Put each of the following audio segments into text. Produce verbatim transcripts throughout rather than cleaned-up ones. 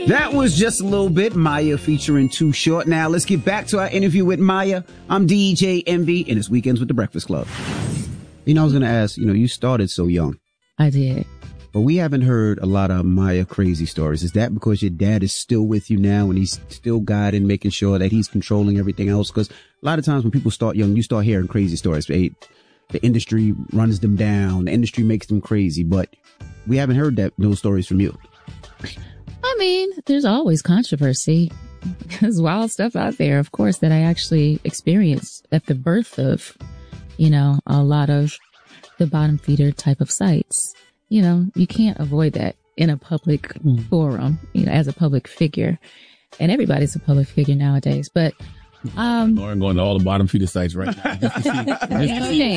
That was just a little bit. Maya featuring Too Short. Now let's get back to our interview with Maya. I'm D J Envy, and it's Weekends with the Breakfast Club. You know, I was going to ask, you know, you started so young. I did. But we haven't heard a lot of Maya crazy stories. Is that because your dad is still with you now and he's still guiding, making sure that he's controlling everything else? Because a lot of times when people start young, you start hearing crazy stories. They, the industry runs them down. The industry makes them crazy. But we haven't heard that those stories from you. I mean, there's always controversy. There's wild stuff out there, of course, that I actually experienced at the birth of, you know, a lot of the bottom feeder type of sites. You know, you can't avoid that in a public mm. forum, you know, as a public figure. And everybody's a public figure nowadays. But um Lauren going to all the bottom feeder sites right now. Just to see, just to see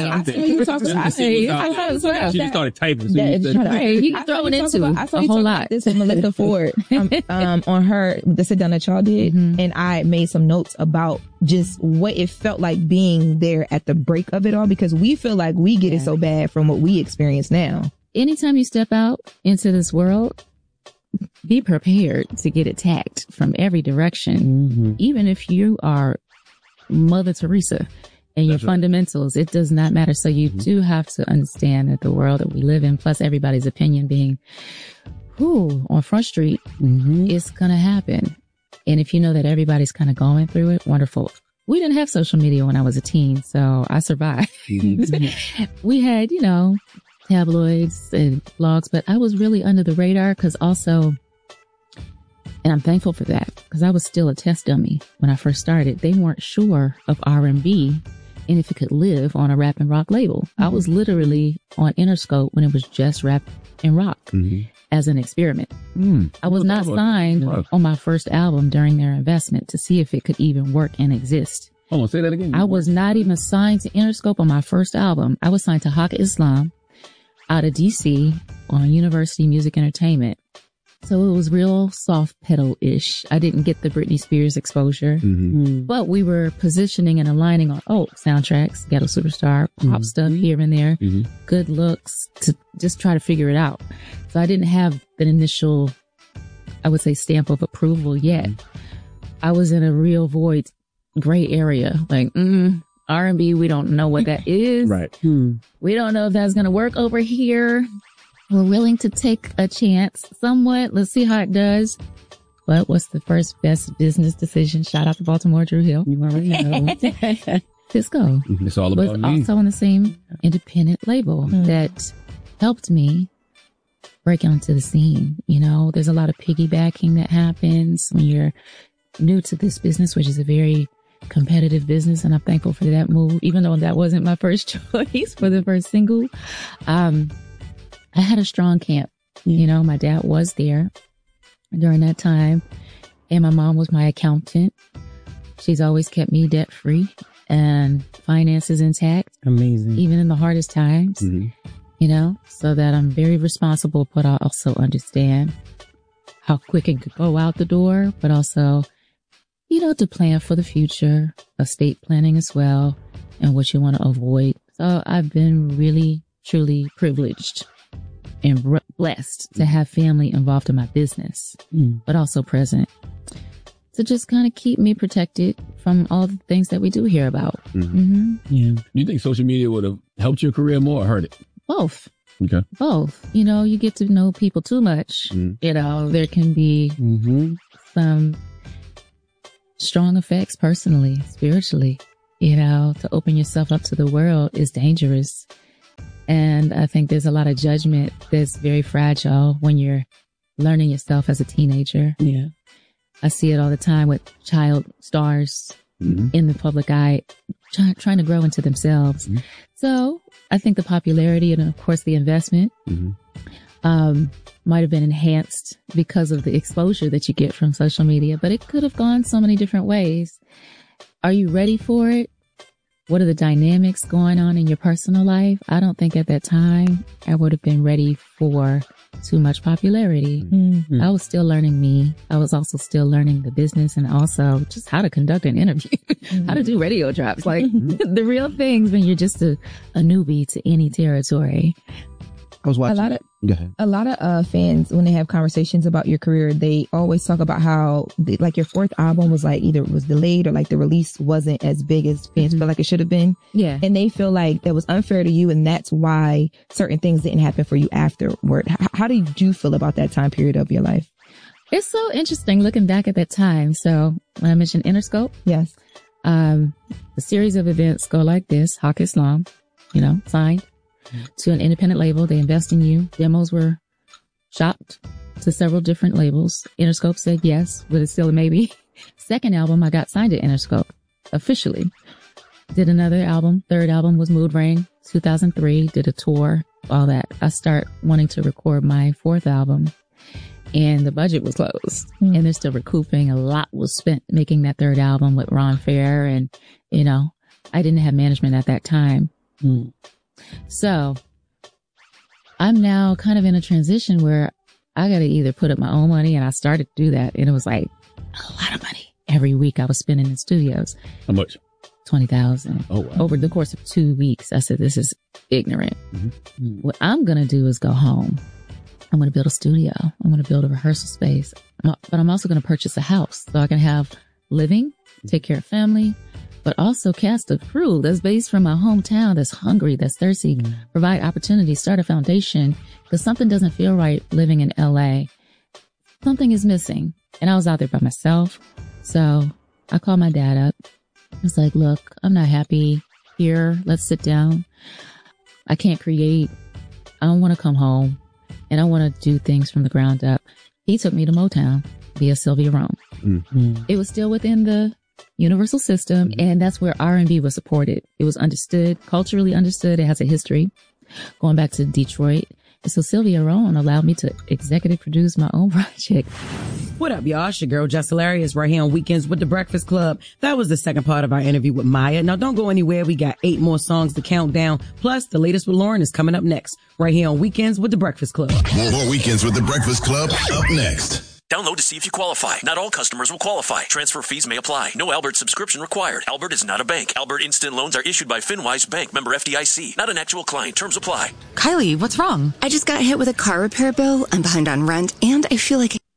she just started typing. So you said, hey, you can throw it into about, I saw a you whole talk lot. About this with Melissa Ford um, um, on her, the sit down that y'all did. Mm-hmm. And I made some notes about just what it felt like being there at the break of it all, because we feel like we get yeah. it so bad from what we experience now. Anytime you step out into this world, be prepared to get attacked from every direction. Mm-hmm. Even if you are Mother Teresa and your That's fundamentals, right. It does not matter. So you mm-hmm. do have to understand that the world that we live in, plus everybody's opinion being, whoo, on Front Street, mm-hmm. it's going to happen. And if you know that everybody's kind of going through it, wonderful. We didn't have social media when I was a teen, so I survived. Mm-hmm. We had, you know, tabloids and blogs, but I was really under the radar because also, and I'm thankful for that, because I was still a test dummy when I first started. They weren't sure of R and B and if it could live on a rap and rock label. Mm-hmm. I was literally on Interscope when it was just rap and rock mm-hmm. as an experiment. Mm. I was not signed wow. on my first album during their investment to see if it could even work and exist. Hold on, say that again. I was not even signed to Interscope on my first album. I was signed to Haka Islam out of D C on University Music Entertainment. So it was real soft pedal-ish. I didn't get the Britney Spears exposure, mm-hmm. mm. but we were positioning and aligning on, oh, soundtracks, Ghetto Superstar, pop mm-hmm. stuff here and there, mm-hmm. good looks, to just try to figure it out. So I didn't have the initial, I would say, stamp of approval yet. Mm-hmm. I was in a real void, gray area, like, mm, R and B, we don't know what that is. Right. Hmm. We don't know if that's going to work over here. We're willing to take a chance somewhat. Let's see how it does. But what's the first best business decision? Shout out to Baltimore Drew Hill. You already know. Cisco. It's all about was me. Also on the same independent label mm. that helped me break onto the scene. You know, there's a lot of piggybacking that happens when you're new to this business, which is a very competitive business, and I'm thankful for that move, even though that wasn't my first choice for the first single. Um, I had a strong camp. You know, my dad was there during that time, and my mom was my accountant. She's always kept me debt free and finances intact. Amazing. Even in the hardest times, mm-hmm. you know, so that I'm very responsible, but I also understand how quick it could go out the door, but also, you know, to plan for the future, estate planning as well, and what you want to avoid. So I've been really, truly privileged and blessed to have family involved in my business, mm. but also present to just kind of keep me protected from all the things that we do hear about. Mm-hmm. Mm-hmm. Yeah. Do you think social media would have helped your career more or hurt it? Both. Okay. Both. You know, you get to know people too much. Mm. You know, there can be mm-hmm. some strong effects personally, spiritually. You know, to open yourself up to the world is dangerous. And I think there's a lot of judgment that's very fragile when you're learning yourself as a teenager. Yeah. I see it all the time with child stars mm-hmm. in the public eye, try, trying to grow into themselves. Mm-hmm. So I think the popularity and, of course, the investment mm-hmm. um, might have been enhanced because of the exposure that you get from social media, but it could have gone so many different ways. Are you ready for it? What are the dynamics going on in your personal life? I don't think at that time I would have been ready for too much popularity. Mm-hmm. I was still learning me. I was also still learning the business and also just how to conduct an interview, mm-hmm. how to do radio drops, like mm-hmm. the real things when you're just a, a newbie to any territory. I was watching. A lot of Go ahead. A lot of uh, fans, when they have conversations about your career, they always talk about how, the, like, your fourth album was like either it was delayed or like the release wasn't as big as fans mm-hmm. feel like it should have been. Yeah. And they feel like that was unfair to you, and that's why certain things didn't happen for you afterward. H- how did you feel about that time period of your life? It's so interesting looking back at that time. So when I mentioned Interscope, yes, um, the series of events go like this: Hawk Islam, you know, signed to an independent label. They invest in you. Demos were shopped to several different labels. Interscope said yes, but it's still a maybe. Second album, I got signed to Interscope officially. Did another album. Third album was Mood Ring, two thousand three. Did a tour, all that. I start wanting to record my fourth album, and the budget was closed. Mm. And they're still recouping. A lot was spent making that third album with Ron Fair, and you know, I didn't have management at that time. Mm. So I'm now kind of in a transition where I got to either put up my own money, and I started to do that. And it was like a lot of money every week I was spending in studios. How much? twenty thousand. Oh, wow. Over the course of two weeks. I said, this is ignorant. Mm-hmm. Mm-hmm. What I'm going to do is go home. I'm going to build a studio. I'm going to build a rehearsal space, but I'm also going to purchase a house so I can have living, take care of family, but also cast a crew that's based from my hometown, that's hungry, that's thirsty, mm. provide opportunities, start a foundation, because something doesn't feel right living in L A. Something is missing. And I was out there by myself. So I called my dad up. I was like, look, I'm not happy here. Let's sit down. I can't create. I don't want to come home. And I want to do things from the ground up. He took me to Motown via Sylvia Rome. Mm. It was still within the Universal system, mm-hmm. and that's where R and B was supported. It was understood, culturally understood. It has a history going back to Detroit. And so Sylvia Rome allowed me to executive produce my own project. What up, y'all? It's your girl, Jess Hilarious, right here on Weekends with the Breakfast Club. That was the second part of our interview with Maya. Now, don't go anywhere. We got eight more songs to count down. Plus, the latest with Lauren is coming up next, right here on Weekends with the Breakfast Club. More, more Weekends with the Breakfast Club up next. Download to see if you qualify. Not all customers will qualify. Transfer fees may apply. No Albert subscription required. Albert is not a bank. Albert Instant Loans are issued by FinWise Bank, member F D I C. Not an actual client. Terms apply. Kylie, what's wrong? I just got hit with a car repair bill. I'm behind on rent, and I feel like